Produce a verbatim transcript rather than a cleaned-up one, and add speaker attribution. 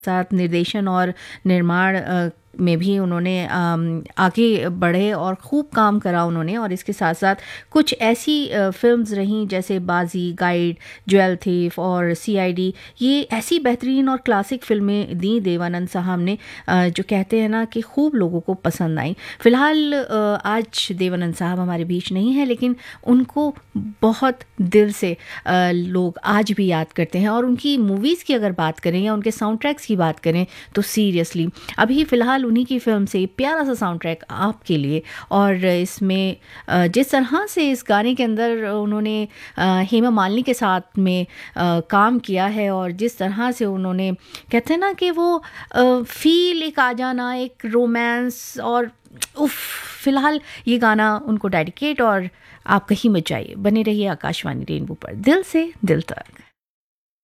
Speaker 1: साथ निर्देशन और निर्माण अ, में भी उन्होंने अम, आगे बढ़े और खूब काम करा उन्होंने। और इसके साथ साथ कुछ ऐसी अ, फिल्म्स रहीं जैसे बाजी, गाइड, ज्वेल थीफ और सीआईडी। ये ऐसी बेहतरीन और क्लासिक फिल्में दी देवानंद साहब ने अ, जो कहते हैं ना कि खूब लोगों को पसंद आई। फ़िलहाल अ, आज देवानंद साहब हमारे बीच नहीं है, लेकिन उनको बहुत दिल से अ, लोग आज भी याद करते हैं। और उनकी मूवीज़ की अगर बात करें या उनके साउंड ट्रैक्स की बात करें तो सीरियसली अभी फ़िलहाल उन्हीं की फ़िल्म से प्यारा सा साउंड ट्रैक आपके लिए। और इसमें अ, जिस तरह से इस गाने के अंदर उन्होंने अ, हेमा मालिनी के साथ में अ, काम किया है और जिस तरह से उन्होंने कहते हैं ना कि वो अ, फ़ील एक आ जाना, एक रोमांस और उफ़! फ़िलहाल ये गाना उनको डेडिकेट। और आप कहीं मत जाइए, बने रहिए आकाशवाणी रेनबो पर दिल से दिल तक।